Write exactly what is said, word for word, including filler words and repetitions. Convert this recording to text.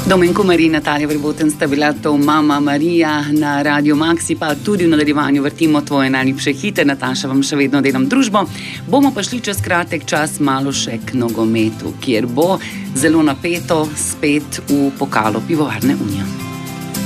Domenko Marija, Natalija Vrboten sta bila to Mama Marija na Radio Maxi, pa tudi v nadaljevanju vrtimo tvoje najljubše hite. Nataša, vam še vedno delam družbo. Bomo pa šli čez kratek čas malo še k nogometu, kjer bo zelo napeto spet v pokalu Pivovarne Unija.